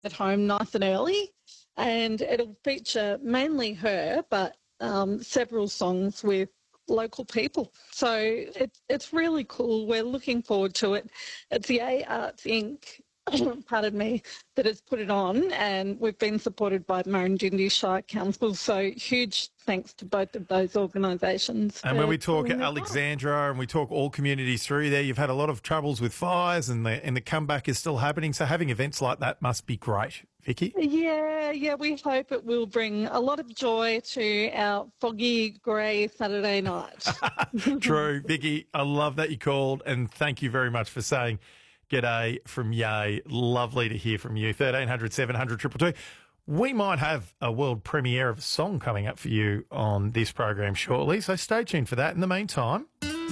at home nice and early, and it'll feature mainly her, but several songs with local people. So it's really cool. We're looking forward to it. It's the A Arts Inc. pardon me, that has put it on, and we've been supported by Murrumbidgee Shire Council, so huge thanks to both of those organisations. And when we talk Alexandra and we talk all communities through there, you've had a lot of troubles with fires, and the comeback is still happening, so having events like that must be great. Vicky? Yeah, we hope it will bring a lot of joy to our foggy, grey Saturday night. True. Vicky, I love that you called, and thank you very much for saying g'day from Yea. Lovely to hear from you. 1300 700 222. We might have a world premiere of a song coming up for you on this program shortly, so stay tuned for that. In the meantime,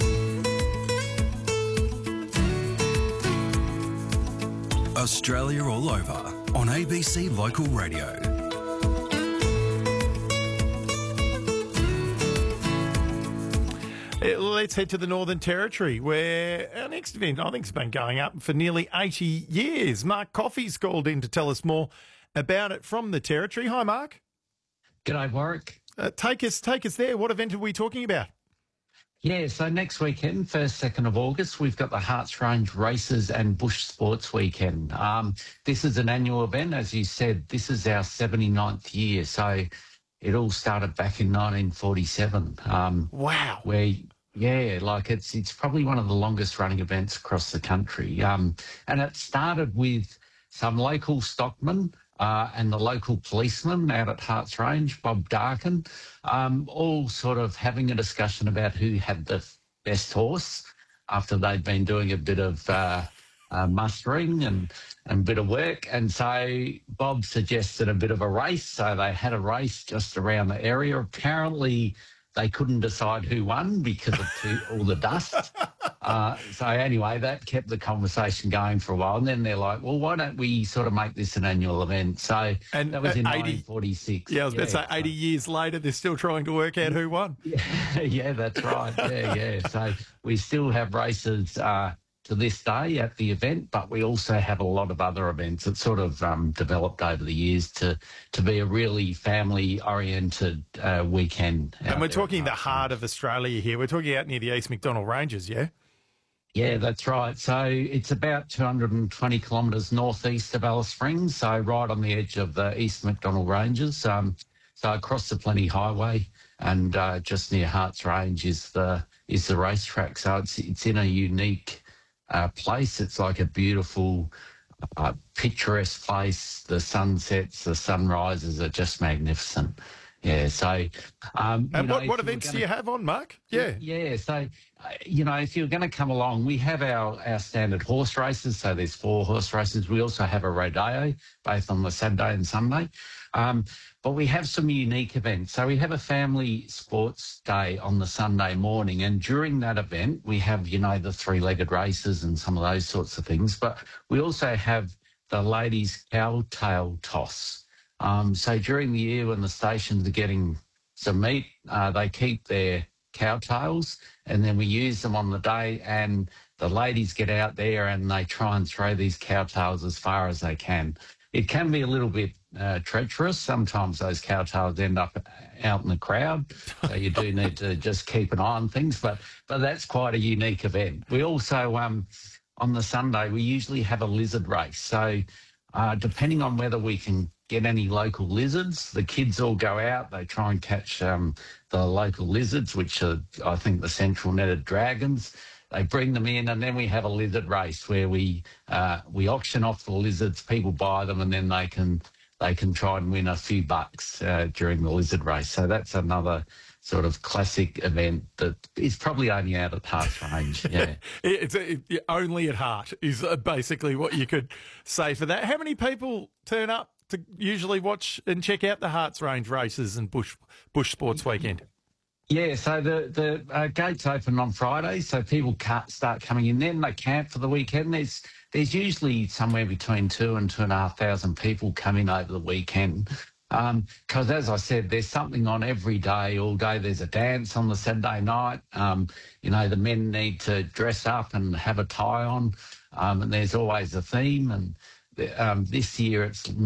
Australia All Over on ABC Local Radio. Let's head to the Northern Territory, where our next event, I think, has been going up for nearly 80 years. Mark Coffey's called in to tell us more about it from the Territory. Hi, Mark. G'day, Warwick. Take us there. What event are we talking about? Yeah, so next weekend, 1st, 2nd of August, we've got the Harts Range Races and Bush Sports Weekend. This is an annual event. As you said, this is our 79th year, so it all started back in 1947. Wow. It's probably one of the longest running events across the country. And it started with some local stockmen and the local policeman out at Harts Range, Bob Darkin, all sort of having a discussion about who had the best horse after they'd been doing a bit of mustering and a bit of work. And so Bob suggested a bit of a race. So they had a race just around the area. Apparently they couldn't decide who won because of all the dust. So anyway, that kept the conversation going for a while. And then they're like, well, why don't we sort of make this an annual event? So that was in 1946. Yeah, I was about to say 80 years later, they're still trying to work out who won. Yeah, that's right. Yeah. So we still have races to this day at the event, but we also have a lot of other events. It's sort of developed over the years to be a really family-oriented weekend. And we're talking the heart of Australia here. We're talking out near the East McDonnell Ranges, yeah? Yeah, that's right. So it's about 220 kilometres northeast of Alice Springs, so right on the edge of the East McDonnell Ranges. So across the Plenty Highway, and just near Harts Range is the racetrack. So it's in a unique place. It's like a beautiful, picturesque place. The sunsets, the sunrises are just magnificent. Yeah, so... and what events do you have on, Mark? Yeah, so, if you're going to come along, we have our standard horse races, so there's 4 horse races. We also have a rodeo, both on the Saturday and Sunday. But we have some unique events. So we have a family sports day on the Sunday morning, and during that event, we have, the 3-legged races and some of those sorts of things. But we also have the ladies' cowtail toss. So during the year when the stations are getting some meat, they keep their cowtails, and then we use them on the day, and the ladies get out there and they try and throw these cowtails as far as they can. It can be a little bit treacherous. Sometimes those cowtails end up out in the crowd, so you do need to just keep an eye on things, but that's quite a unique event. We also, on the Sunday, we usually have a lizard race. So depending on whether we can get any local lizards, the kids all go out, they try and catch the local lizards, which are, I think, the central netted dragons. They bring them in, and then we have a lizard race where we auction off the lizards, people buy them, and then they can try and win a few bucks during the lizard race. So that's another sort of classic event that is probably only out at Harts Range. Yeah, it's only at Hart is basically what you could say for that. How many people turn up to usually watch and check out the Harts Range races and Bush Sports Weekend? Yeah, so the gates open on Friday, so people start coming in then. They camp for the weekend. There's usually somewhere between 2,000 and 2,500 people coming over the weekend. Because as I said, there's something on every day, all day. There's a dance on the Saturday night. The men need to dress up and have a tie on, and there's always a theme. And this year it's